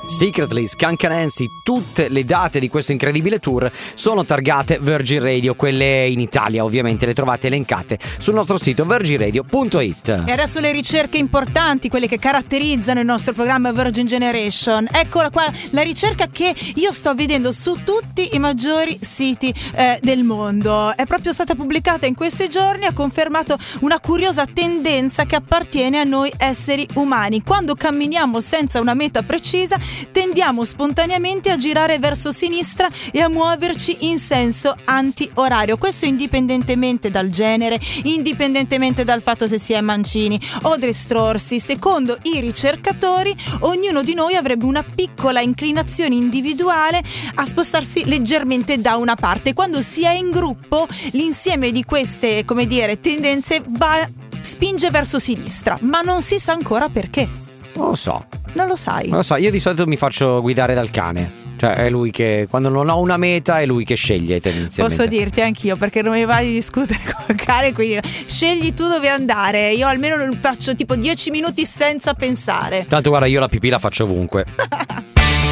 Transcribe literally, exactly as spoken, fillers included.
Secretly, Skunk Anansi, tutte le date di questo incredibile tour sono targate Virgin Radio, quelle in Italia ovviamente le trovate elencate sul nostro sito virgin radio punto it. E adesso le ricerche importanti, quelle che caratterizzano il nostro programma Virgin Generation. Eccola qua, la ricerca che io sto vedendo su tutti i maggiori siti eh, del mondo. È proprio stata pubblicata in questi giorni, ha confermato una curiosa tendenza che appartiene a noi esseri umani. Quando camminiamo senza una meta precisa, tendiamo spontaneamente a girare verso sinistra e a muoverci in senso anti-orario. Questo indipendentemente dal genere, indipendentemente dal fatto se si è mancini o destrorsi. Secondo i ricercatori, ognuno di noi avrebbe una piccola inclinazione individuale a spostarsi leggermente da una parte. Quando si è in gruppo, l'insieme di queste, come dire, tendenze va, spinge verso sinistra, ma non si sa ancora perché. Non lo so. Non lo sai? Non lo so, io di solito mi faccio guidare dal cane. Cioè è lui che, quando non ho una meta, è lui che sceglie tendenzialmente. Posso dirti anch'io, perché non mi vai di discutere con il cane, quindi scegli tu dove andare. Io almeno non faccio tipo dieci minuti senza pensare. Tanto guarda, io la pipì la faccio ovunque.